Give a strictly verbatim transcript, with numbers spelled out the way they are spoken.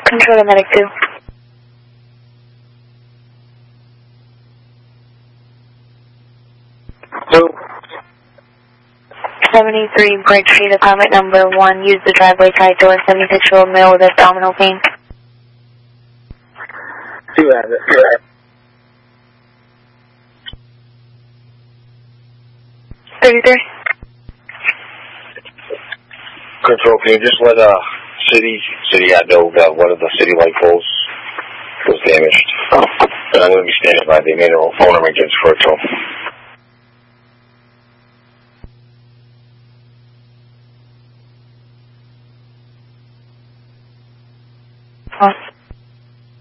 Control to Medic two. Two. seventy-three Brick Street, apartment number one. Use the driveway side door. seventy-six-year-old male with abdominal pain. Two have it. Two have it. thirty-three. Control, can you just let uh city city I know that one of the city light poles was damaged. Oh. And I'm going to be standing by the mineral phone arrangements for it. So. Huh.